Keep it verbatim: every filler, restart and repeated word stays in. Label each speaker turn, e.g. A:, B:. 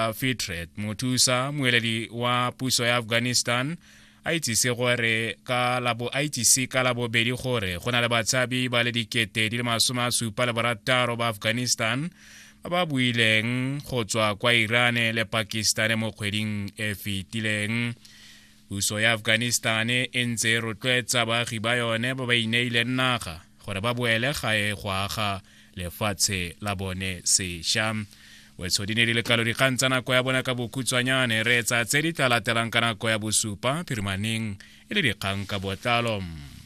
A: Musa Fitret Muthusa moeledi wa puso ya Afghanistan a itsise gore ka labo a itsise ka labo bedi gore go na le batshabi ba le dikete di le masome a supa le barataro ba Afghanistan ba ba buileng go tswa kwa Iran le Pakistan mo kgweding e fetileng. Puso ya Afghanistan e ntse rotloetsa baagi ba yone ba ba ineileng naga gore ba boele gae go aga lefatshe la bone sešwa. Wetshodine di le kalo dikgang tsa nako ya bona ka bokhutswanyane re etsa tse di tla latelang ka nako ya bosupa phirimaneng e le dikgang ka botlalo.